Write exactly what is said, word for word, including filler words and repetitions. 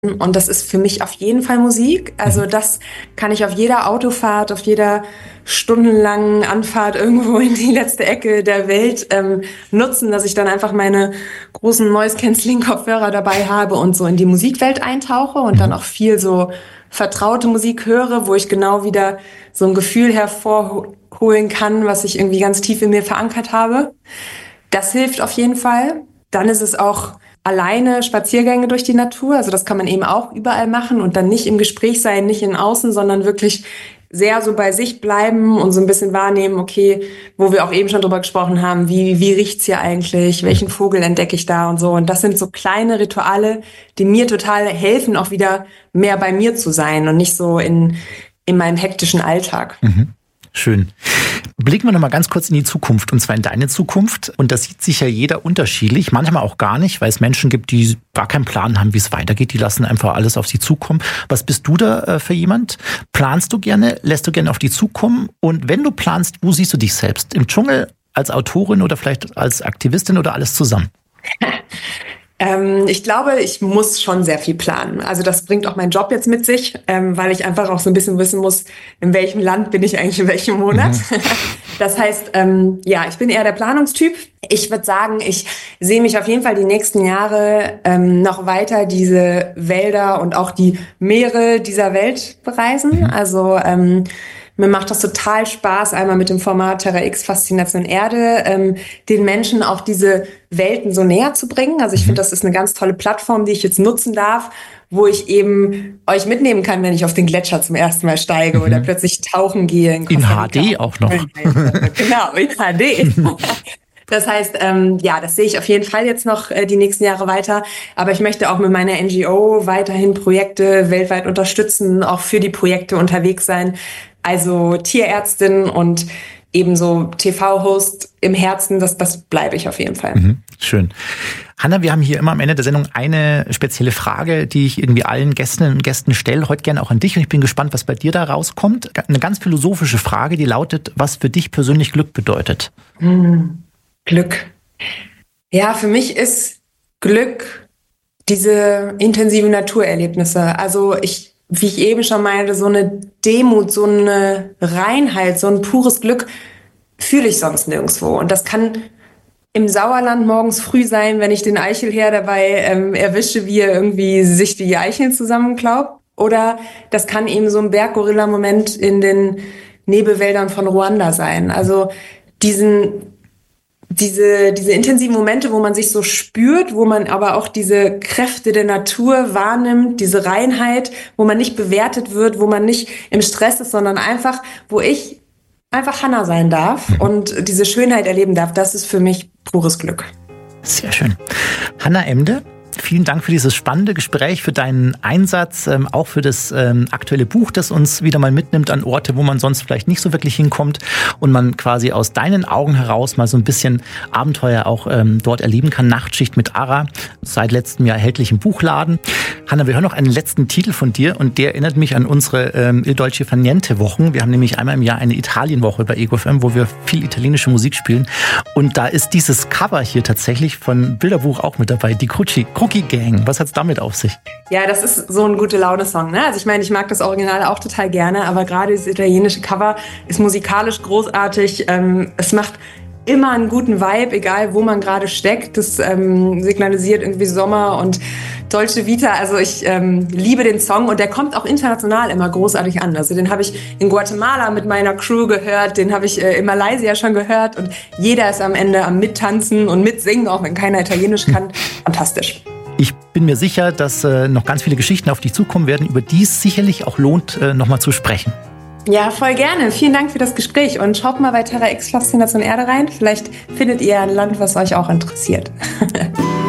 Und das ist für mich auf jeden Fall Musik. Also das kann ich auf jeder Autofahrt, auf jeder stundenlangen Anfahrt irgendwo in die letzte Ecke der Welt ähm, nutzen, dass ich dann einfach meine großen Noise-Canceling-Kopfhörer dabei habe und so in die Musikwelt eintauche und dann auch viel so vertraute Musik höre, wo ich genau wieder so ein Gefühl hervorholen kann, was ich irgendwie ganz tief in mir verankert habe. Das hilft auf jeden Fall. Dann ist es auch alleine Spaziergänge durch die Natur. Also das kann man eben auch überall machen und dann nicht im Gespräch sein, nicht in Außen, sondern wirklich sehr so bei sich bleiben und so ein bisschen wahrnehmen, okay, wo wir auch eben schon drüber gesprochen haben, wie, wie riecht's hier eigentlich, welchen Vogel entdecke ich da und so. Und das sind so kleine Rituale, die mir total helfen, auch wieder mehr bei mir zu sein und nicht so in, in meinem hektischen Alltag. Mhm. Schön. Blicken wir noch mal ganz kurz in die Zukunft, und zwar in deine Zukunft. Und da sieht sich ja jeder unterschiedlich, manchmal auch gar nicht, weil es Menschen gibt, die gar keinen Plan haben, wie es weitergeht. Die lassen einfach alles auf sie zukommen. Was bist du da äh, für jemand? Planst du gerne? Lässt du gerne auf die zukommen? Und wenn du planst, wo siehst du dich selbst? Im Dschungel, als Autorin oder vielleicht als Aktivistin oder alles zusammen? Ähm, ich glaube, ich muss schon sehr viel planen. Also das bringt auch mein Job jetzt mit sich, ähm, weil ich einfach auch so ein bisschen wissen muss, in welchem Land bin ich eigentlich in welchem Monat. Mhm. Das heißt, ähm, ja, ich bin eher der Planungstyp. Ich würde sagen, ich sehe mich auf jeden Fall die nächsten Jahre ähm, noch weiter diese Wälder und auch die Meere dieser Welt bereisen. Also ähm, mir macht das total Spaß, einmal mit dem Format Terra X Faszination Erde, ähm, den Menschen auch diese Welten so näher zu bringen. Also ich finde, das ist eine ganz tolle Plattform, die ich jetzt nutzen darf, wo ich eben euch mitnehmen kann, wenn ich auf den Gletscher zum ersten Mal steige mhm. oder plötzlich tauchen gehe. In, in H D auch noch. Genau, in H D. Das heißt, ähm, ja, das sehe ich auf jeden Fall jetzt noch äh, die nächsten Jahre weiter. Aber ich möchte auch mit meiner N G O weiterhin Projekte weltweit unterstützen, auch für die Projekte unterwegs sein. Also Tierärztin und ebenso T V-Host im Herzen, das, das bleibe ich auf jeden Fall. Mhm, schön. Hanna, wir haben hier immer am Ende der Sendung eine spezielle Frage, die ich irgendwie allen Gästinnen und Gästen stelle, heute gerne auch an dich. Und ich bin gespannt, was bei dir da rauskommt. Eine ganz philosophische Frage, die lautet, was für dich persönlich Glück bedeutet? Hm, Glück. Ja, für mich ist Glück diese intensiven Naturerlebnisse. Also ich wie ich eben schon meinte, so eine Demut, so eine Reinheit, so ein pures Glück fühle ich sonst nirgendwo. Und das kann im Sauerland morgens früh sein, wenn ich den Eichelherr dabei ähm, erwische, wie er irgendwie sich die Eicheln zusammenklaubt. Oder das kann eben so ein Berggorilla-Moment in den Nebelwäldern von Ruanda sein. Also diesen Diese, diese intensiven Momente, wo man sich so spürt, wo man aber auch diese Kräfte der Natur wahrnimmt, diese Reinheit, wo man nicht bewertet wird, wo man nicht im Stress ist, sondern einfach, wo ich einfach Hanna sein darf und diese Schönheit erleben darf, das ist für mich pures Glück. Sehr schön. Hanna Emde, vielen Dank für dieses spannende Gespräch, für deinen Einsatz, ähm, auch für das ähm, aktuelle Buch, das uns wieder mal mitnimmt an Orte, wo man sonst vielleicht nicht so wirklich hinkommt und man quasi aus deinen Augen heraus mal so ein bisschen Abenteuer auch ähm, dort erleben kann. Nachtschicht mit Ara, seit letztem Jahr erhältlich im Buchladen. Hanna, wir hören noch einen letzten Titel von dir und der erinnert mich an unsere ähm, Il Dolce Far Niente Wochen. Wir haben nämlich einmal im Jahr eine Italienwoche bei Ego F M, wo wir viel italienische Musik spielen und da ist dieses Cover hier tatsächlich von Bilderbuch auch mit dabei, die Cruci. Cookie Gang, was hat's damit auf sich? Ja, das ist so ein Gute-Laune-Song, ne? Also ich meine, ich mag das Original auch total gerne, aber gerade das italienische Cover ist musikalisch großartig. Ähm, es macht immer einen guten Vibe, egal wo man gerade steckt. Das ähm, signalisiert irgendwie Sommer und Dolce Vita. Also ich ähm, liebe den Song und der kommt auch international immer großartig an. Also den habe ich in Guatemala mit meiner Crew gehört, den habe ich äh, in Malaysia schon gehört und jeder ist am Ende am Mittanzen und Mitsingen, auch wenn keiner Italienisch kann. Fantastisch. Ich bin mir sicher, dass äh, noch ganz viele Geschichten auf dich zukommen werden, über die es sicherlich auch lohnt, äh, nochmal zu sprechen. Ja, voll gerne. Vielen Dank für das Gespräch und schaut mal bei Terra X Faszination Erde rein. Vielleicht findet ihr ein Land, was euch auch interessiert.